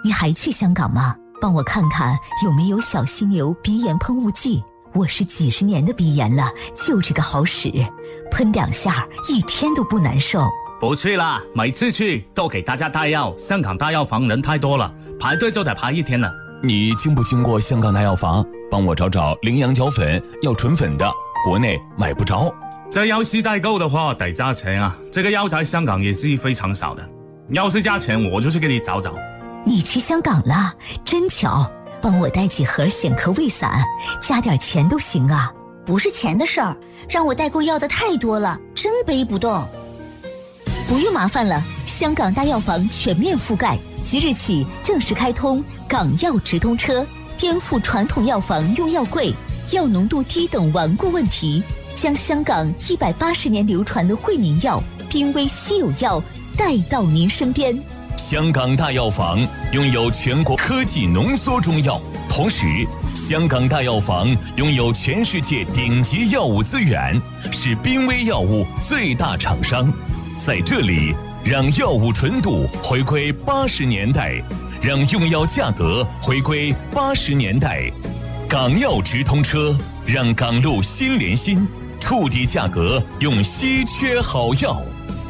你还去香港吗？帮我看看有没有小犀牛鼻炎喷雾剂。我是几十年的鼻炎了，就这个好使，喷2下1天都不难受。 不去啦，每次去都给大家带药，香港大药房人太多了，排队就得排1天了。 你经不经过香港大药房？帮我找找羚羊角粉，要纯粉的，国内买不着。 这药是代购的话得加钱啊，这个药在香港也是非常少的，要是加钱我就去给你找找。 你去香港了，真巧，帮我带几盒显壳胃散，加点钱都行啊。 不是钱的事儿，让我代购要的太多了，真背不动。 不用麻烦了，香港大药房全面覆盖，即日起正式开通港药直通车，颠覆传统药房用药贵、药浓度低等顽固问题，将香港180年流传的惠民药、濒危稀有药带到您身边。 香港大药房拥有全国科技浓缩中药，同时香港大药房拥有全世界顶级药物资源，是濒危药物最大厂商。在这里，让药物纯度回归80年代，让用药价格回归80年代。港药直通车，让港路心连心，触底价格用稀缺好药。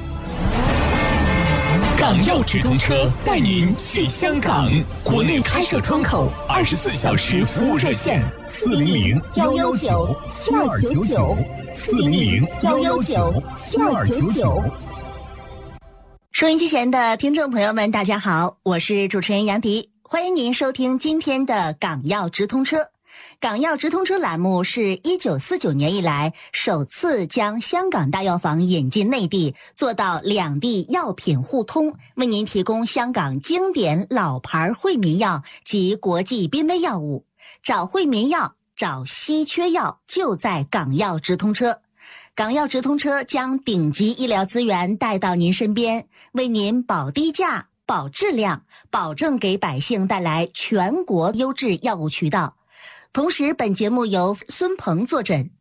港药直通车带您去香港，国内开设窗口，24小时服务热线 400-119-7299，400-119-7299。收音机前的听众朋友们，大家好，我是主持人杨迪，欢迎您收听今天的港药直通车。港药直通车栏目是1949年以来首次将香港大药房引进内地，做到两地药品互通，为您提供香港经典老牌惠民药及国际濒危药物。找惠民药，找稀缺药，就在港药直通车。港药直通车将顶级医疗资源带到您身边，为您保低价、保质量，保证给百姓带来全国优质药物渠道。同时，本节目由孙鹏坐诊。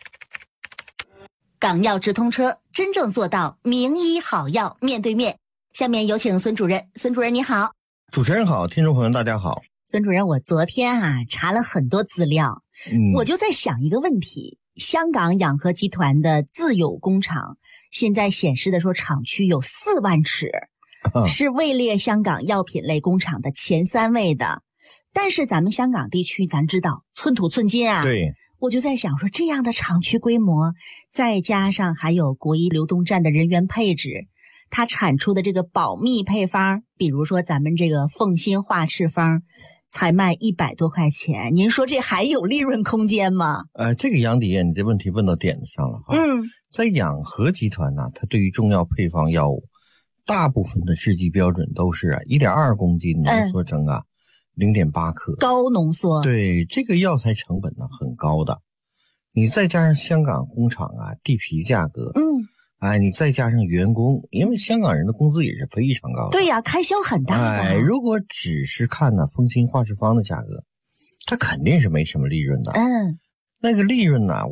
港药直通车真正做到名医好药面对面。下面有请孙主任。孙主任你好。 主持人好，听众朋友大家好。 孙主任，我昨天查了很多资料，我就在想一个问题，香港养和集团的自有工厂现在显示的说厂区有4万尺，是位列香港药品类工厂的前3位的。但是咱们香港地区咱知道寸土寸金啊， 对， 我就在想说这样的厂区规模，再加上还有国医流动站的人员配置，它产出的这个保密配方，比如说咱们这个凤新化赤方才卖100多块钱，您说这还有利润空间吗？ 这个杨迪，你这问题问到点子上了哈。在养和集团呢，它对于中药配方药物，大部分的制剂标准都是1.2公斤浓缩成0.8克， 高浓缩。 对，这个药材成本呢很高的，你再加上香港工厂地皮价格，你再加上员工，因为香港人的工资也是非常高的。 对呀，开销很大的。 如果只是看凤新化赤方的价格，它肯定是没什么利润的。那个利润呢，